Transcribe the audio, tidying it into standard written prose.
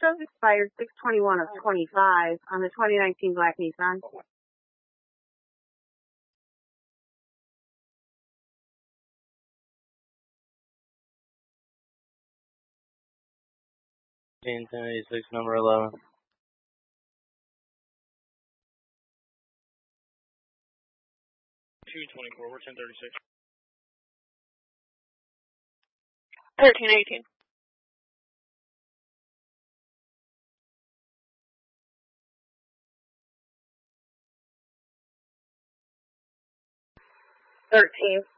shows expired 6/21 of 25 on the 2019 black Nissan. Number 11. 224, we're 1036. 1318. 13.